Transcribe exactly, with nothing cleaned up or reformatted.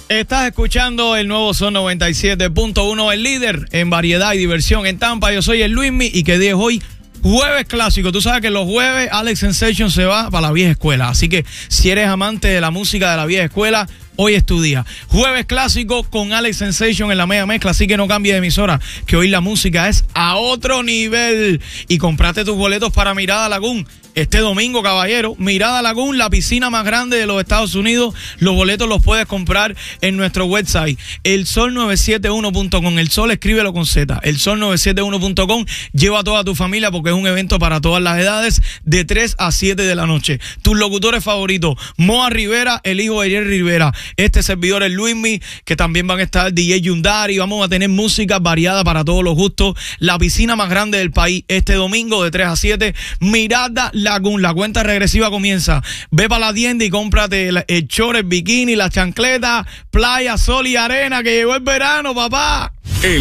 Estás escuchando el nuevo Son noventa y siete punto uno, el líder en variedad y diversión en Tampa. Yo soy el Luismi y que día es hoy, jueves clásico. Tú sabes que los jueves Alex Sensation se va para la vieja escuela. Así que si eres amante de la música de la vieja escuela, hoy es tu día. Jueves clásico con Alex Sensation en la media mezcla, así que no cambie de emisora, que hoy la música es a otro nivel. Y comprate tus boletos para Mirada Lagoon este domingo, caballero. Mirada Lagoon, la piscina más grande de los Estados Unidos. Los boletos los puedes comprar en nuestro website, el sol nueve siete uno punto com. El Sol, escríbelo con Z, el sol nueve siete uno punto com. Lleva a toda tu familia porque es un evento para todas las edades, de tres a siete de la noche. Tus locutores favoritos, Moa Rivera, el hijo de Jerry Rivera, este servidor es Luismi, que también van a estar D J Yundari. Vamos a tener música variada para todos los gustos. La piscina más grande del país este domingo de tres a siete, Mirada Lagoon. La cuenta regresiva comienza. Ve para la tienda y cómprate el, el short, el bikini, la chancleta, playa, sol y arena, que llegó el verano, papá.